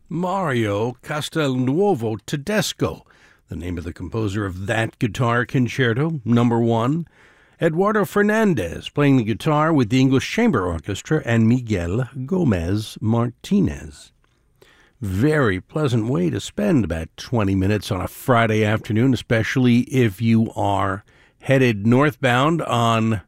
Mario Castelnuovo Tedesco, the name of the composer of that guitar concerto, number 1. Eduardo Fernandez playing the guitar with the English Chamber Orchestra, and Miguel Gomez Martinez. Very pleasant way to spend about 20 minutes on a Friday afternoon, especially if you are headed northbound on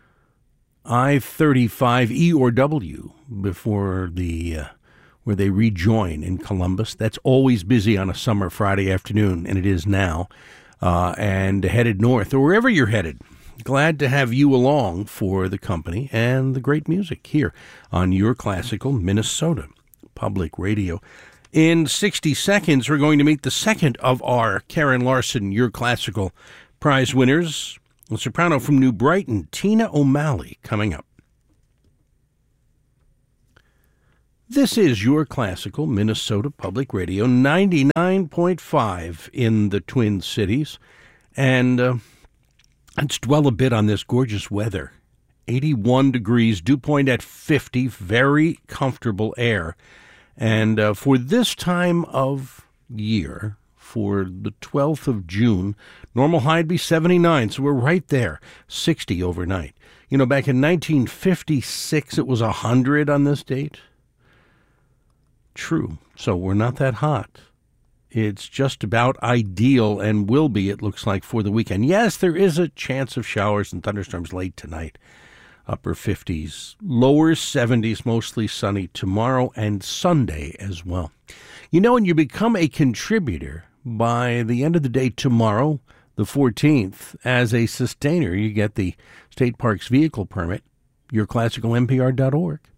I-35 E or W before where they rejoin in Columbus. That's always busy on a summer Friday afternoon, and it is now, and headed north or wherever you're headed. Glad to have you along for the company and the great music here on Your Classical Minnesota Public Radio. In 60 seconds, we're going to meet the second of our Karen Larson Your Classical Prize winners, a soprano from New Brighton, Tina O'Malley, coming up. This is Your Classical Minnesota Public Radio, 99.5 in the Twin Cities, and let's dwell a bit on this gorgeous weather. 81 degrees, dew point at 50, very comfortable air. And for this time of year, for the 12th of June, normal high would be 79, so we're right there, 60 overnight. You know, back in 1956, it was 100 on this date. True, so we're not that hot. It's just about ideal and will be, it looks like, for the weekend. Yes, there is a chance of showers and thunderstorms late tonight. Upper 50s, lower 70s, mostly sunny tomorrow and Sunday as well. You know, when you become a contributor, by the end of the day tomorrow, the 14th, as a sustainer, you get the State Parks Vehicle Permit, yourclassicalnpr.org.